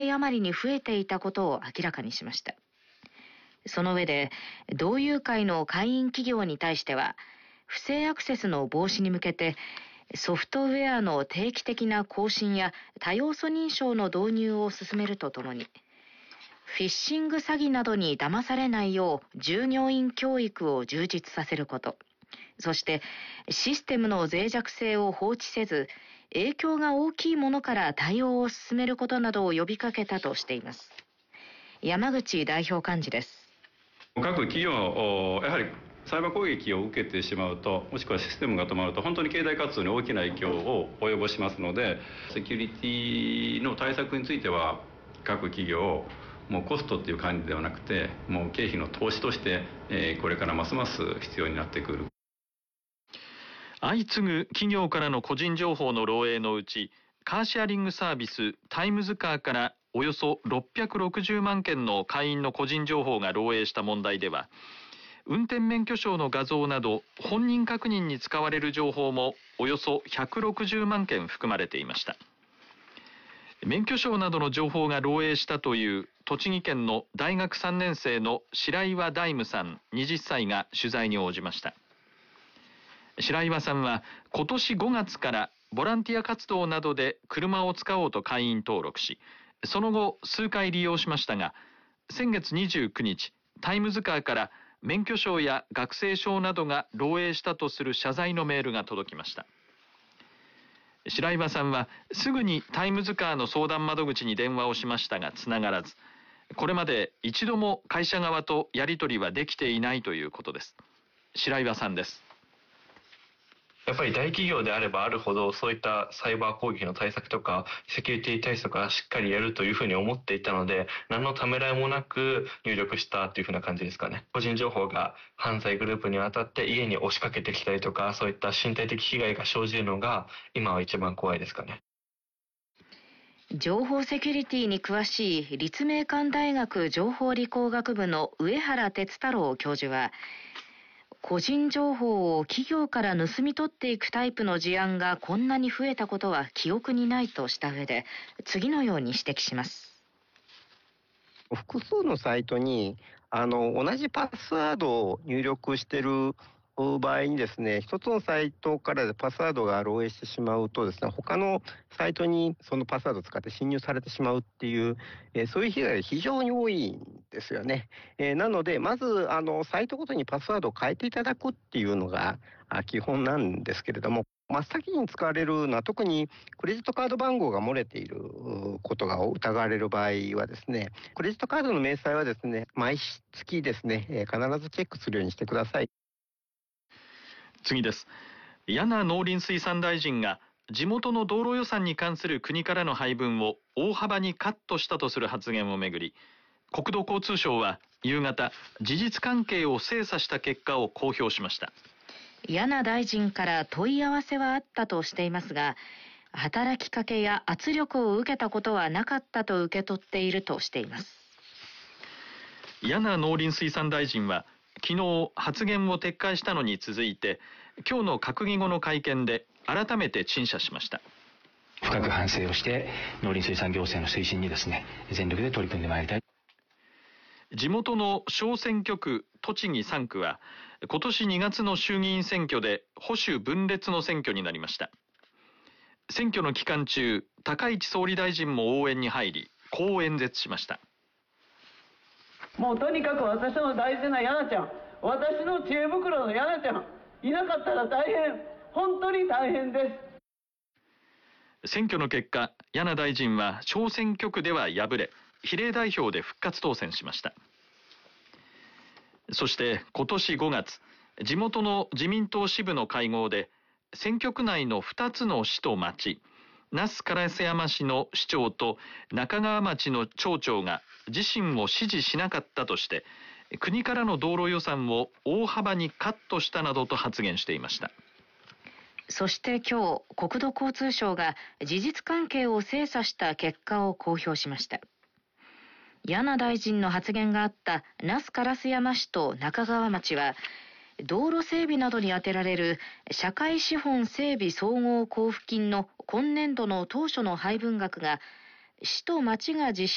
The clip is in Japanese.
倍余りに増えていたことを明らかにしました。その上で、同友会の会員企業に対しては、不正アクセスの防止に向けて、ソフトウェアの定期的な更新や多要素認証の導入を進めるとともに、フィッシング詐欺などに騙されないよう従業員教育を充実させること、そしてシステムの脆弱性を放置せず、影響が大きいものから対応を進めることなどを呼びかけたとしています。山口代表幹事です。 各企業、やはりサイバー攻撃を受けてしまうと、もしくはシステムが止まると、本当に経済活動に大きな影響を及ぼしますので、セキュリティの対策については、各企業、もうコストっていう感じではなくて、もう経費の投資として、これからますます必要になってくる。 相次ぐ企業からの個人情報の漏洩のうち、カーシェアリングサービスタイムズカーからおよそ660万件の会員の個人情報が漏洩した問題では、運転免許証の画像など本人確認に使われる情報もおよそ160万件含まれていました。免許証などの情報が漏洩したという栃木県の大学3年生の白岩大夢さん20歳が取材に応じました。白岩さんは今年5月からボランティア活動などで車を使おうと会員登録し、その後数回利用しましたが、先月29日、タイムズカーから免許証や学生証などが漏洩したとする謝罪のメールが届きました。白岩さんはすぐにタイムズカーの相談窓口に電話をしましたがつながらず、これまで一度も会社側とやり取りはできていないということです。白岩さんです。 やっぱり大企業であればあるほど、そういったサイバー攻撃の対策とかセキュリティ対策はしっかりやるというふうに思っていたので、何のためらいもなく入力したというふうな感じですかね。個人情報が犯罪グループにわたって家に押しかけてきたりとか、そういった身体的被害が生じるのが今は一番怖いですかね。 情報セキュリティに詳しい立命館大学情報理工学部の上原哲太郎教授は、個人情報を企業から盗み取っていくタイプの事案がこんなに増えたことは記憶にないとした上で、次のように指摘します。 複数のサイトに同じパスワードを入力している場合にですね、一つのサイトからパスワードが漏洩してしまうとですね、他のサイトにそのパスワードを使って侵入されてしまうっていう、そういう被害が非常に多いんですよね。なので、まずサイトごとにパスワードを変えていただくっていうのが基本なんですけれども、真っ先に使われるのは特にクレジットカード番号が漏れていることが疑われる場合はですね、クレジットカードの明細はですね、毎月ですね、必ずチェックするようにしてください。 次です。柳農林水産大臣が地元の道路予算に関する国からの配分を大幅にカットしたとする発言をめぐり、国土交通省は夕方、事実関係を精査した結果を公表しました。 柳大臣から問い合わせはあったとしていますが、働きかけや圧力を受けたことはなかったと受け取っているとしています。 柳農林水産大臣は昨日発言を撤回したのに続いて、今日の閣議後の会見で改めて陳謝しました。 深く反省をして農林水産行政の推進にですね、全力で取り組んでまいりたい。 地元の小選挙区栃木3区は今年2月の衆議院選挙で保守分裂の選挙になりました。選挙の期間中、高市総理大臣も応援に入り、こう演説しました。 もうとにかく私の大事な柳ちゃん、私の知恵袋の柳ちゃん、いなかったら大変、本当に大変です。 選挙の結果、柳大臣は小選挙区では敗れ、比例代表で復活当選しました。そして今年5月、地元の自民党支部の会合で、選挙区内の2つの市と町、那須烏山市の市長と中川町の町長が自身を支持しなかったとして、国からの道路予算を大幅にカットしたなどと発言していました。 そして今日、国土交通省が事実関係を精査した結果を公表しました。柳大臣の発言があった那須烏山市と中川町は、道路整備などに充てられる社会資本整備総合交付金の今年度の当初の配分額が市と町が実